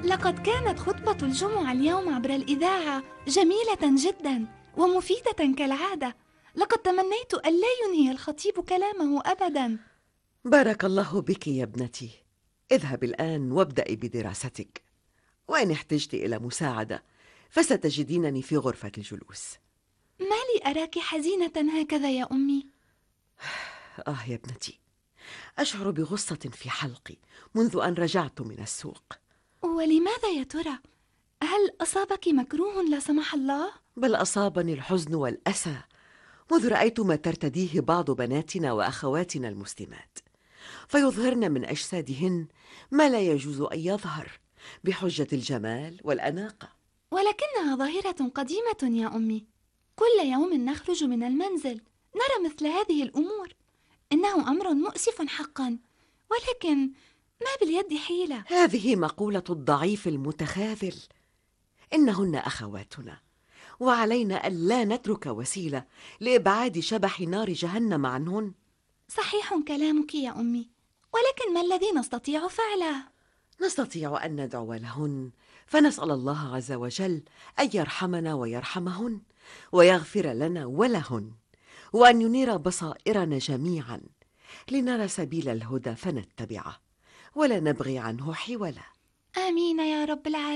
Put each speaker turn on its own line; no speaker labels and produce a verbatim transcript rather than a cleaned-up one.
لقد كانت خطبة الجمعة اليوم عبر الإذاعة جميلة جدا ومفيدة كالعادة. لقد تمنيت ألا ينهي الخطيب كلامه أبدا.
بارك الله بك يا ابنتي. اذهب الآن وابدأي بدراستك، وإن احتجت إلى مساعدة فستجدينني في غرفة الجلوس.
ما لي أراك حزينة هكذا يا أمي؟
آه يا ابنتي، أشعر بغصة في حلقي منذ أن رجعت من السوق.
ولماذا يا ترى؟ هل أصابك مكروه لا سمح الله؟
بل أصابني الحزن والأسى منذ رأيت ما ترتديه بعض بناتنا وأخواتنا المسلمات، فيظهرن من أجسادهن ما لا يجوز أن يظهر بحجة الجمال والأناقة.
ولكنها ظاهرة قديمة يا أمي. كل يوم نخرج من المنزل نرى مثل هذه الأمور. إنه أمر مؤسف حقا، ولكن ما باليد حيلة.
هذه مقولة الضعيف المتخاذل. إنهن أخواتنا، وعلينا ألا نترك وسيلة لإبعاد شبح نار جهنم عنهن.
صحيح كلامك يا أمي، ولكن ما الذي نستطيع فعله؟
نستطيع أن ندعو لهن، فنسأل الله عز وجل أن يرحمنا ويرحمهن ويغفر لنا ولهن، وأن ينير بصائرنا جميعا لنرى سبيل الهدى فنتبعه ولا نبغي عنه حولا.
آمين يا رب العالمين.